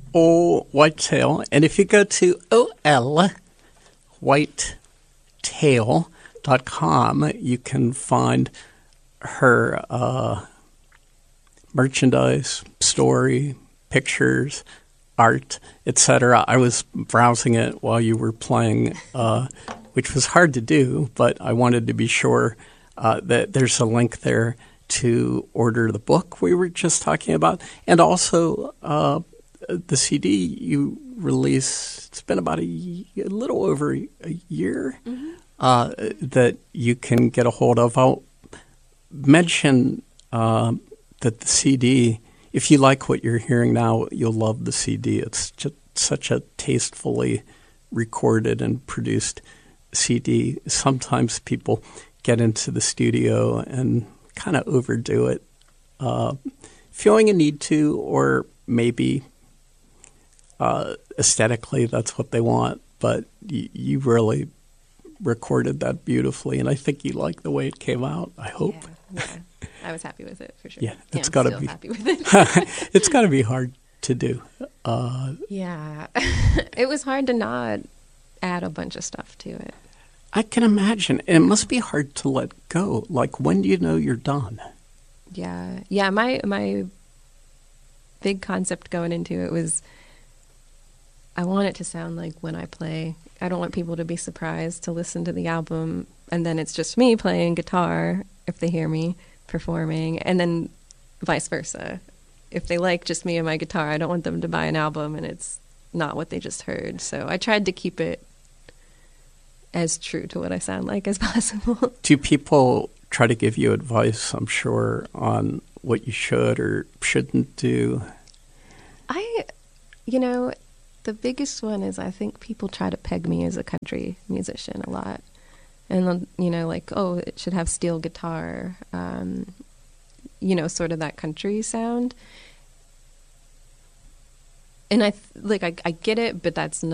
O Whitetail. And if you go to OL Whitetail.com, you can find her merchandise, story, pictures, art, etc. I was browsing it while you were playing, which was hard to do, but I wanted to be sure that there's a link there to order the book we were just talking about, and also the CD you released. It's been about a little over a year that you can get a hold of. I'll mention that the CD, if you like what you're hearing now, you'll love the CD. It's just such a tastefully recorded and produced CD. Sometimes people get into the studio and kind of overdo it, feeling a need to, or maybe aesthetically that's what they want. But you really recorded that beautifully, and I think you like the way it came out. I hope. Yeah. I was happy with it for sure. Yeah, it's got to be happy with it. It's got to be hard to do. Yeah, it was hard to not add a bunch of stuff to it. I can imagine. It must be hard to let go. Like, when do you know you're done? Yeah. My big concept going into it was, I want it to sound like when I play. I don't want people to be surprised to listen to the album and then it's just me playing guitar if they hear me performing, and then vice versa. If they like just me and my guitar, I don't want them to buy an album and it's not what they just heard. So I tried to keep it as true to what I sound like as possible. Do people try to give you advice, I'm sure, on what you should or shouldn't do? The biggest one is I think people try to peg me as a country musician a lot. And, like, oh, it should have steel guitar, sort of that country sound. And I get it, but that's